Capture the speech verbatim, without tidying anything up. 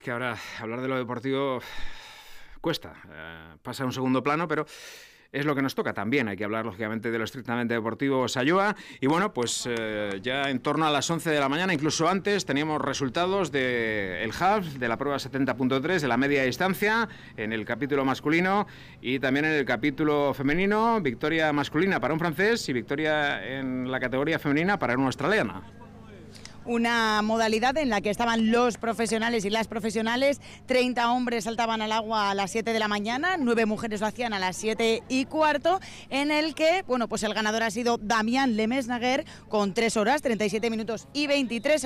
Que ahora hablar de lo deportivo cuesta, eh, pasa a un segundo plano, pero es lo que nos toca también. Hay que hablar, lógicamente, de lo estrictamente deportivo Sayoa. Y bueno, pues eh, ya en torno a las once de la mañana, incluso antes, teníamos resultados del half, de la prueba setenta punto tres, de la media distancia, en el capítulo masculino y también en el capítulo femenino. Victoria masculina para un francés y victoria en la categoría femenina para una australiana. Una modalidad en la que estaban los profesionales y las profesionales. treinta hombres saltaban al agua a las siete de la mañana, nueve mujeres lo hacían a las siete y cuarto, en el que, bueno, pues el ganador ha sido Damián Lemesnaguer con tres horas, treinta y siete minutos y veintitrés